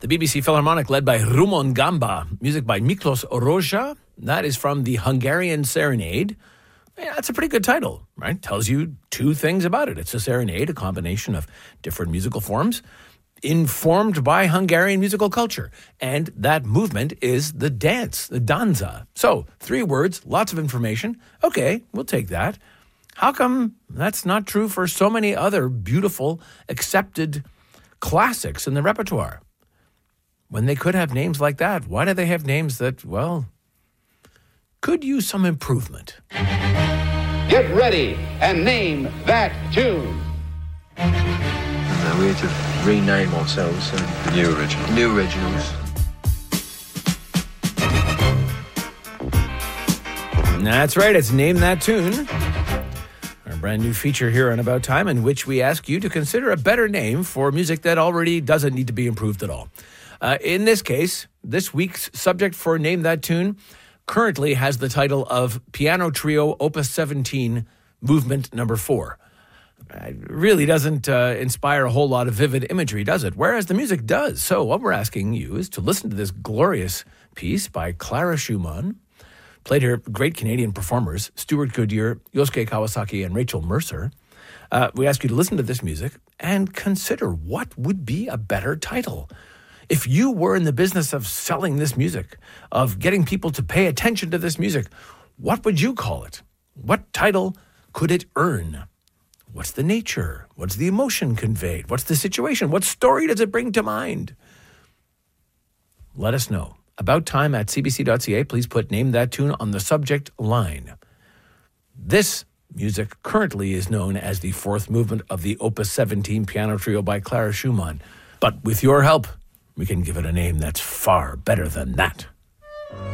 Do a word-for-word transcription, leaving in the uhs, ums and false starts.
The B B C Philharmonic led by Rumon Gamba. Music by Miklos Rozsa. That is from the Hungarian Serenade. Yeah, that's a pretty good title, right? Tells you two things about it. It's a serenade, a combination of different musical forms, informed by Hungarian musical culture. And that movement is the dance, the danza. So, three words, lots of information. Okay, we'll take that. How come that's not true for so many other beautiful, accepted classics in the repertoire? When they could have names like that, why do they have names that, well, could use some improvement? Get ready and name that tune. No, we had to rename ourselves. So New original. New originals. That's right, it's Name That Tune. Our brand new feature here on About Time, in which we ask you to consider a better name for music that already doesn't need to be improved at all. Uh, in this case, this week's subject for Name That Tune currently has the title of Piano Trio Opus seventeen, Movement Number four. It really doesn't uh, inspire a whole lot of vivid imagery, does it? Whereas the music does. So what we're asking you is to listen to this glorious piece by Clara Schumann, played here great Canadian performers, Stuart Goodyear, Yosuke Kawasaki, and Rachel Mercer. Uh, we ask you to listen to this music and consider what would be a better title. If you were in the business of selling this music, of getting people to pay attention to this music, what would you call it? What title could it earn? What's the nature? What's the emotion conveyed? What's the situation? What story does it bring to mind? Let us know. About time at c b c dot c a. Please put Name That Tune on the subject line. This music currently is known as the fourth movement of the Opus seventeen Piano Trio by Clara Schumann. But with your help, we can give it a name that's far better than that.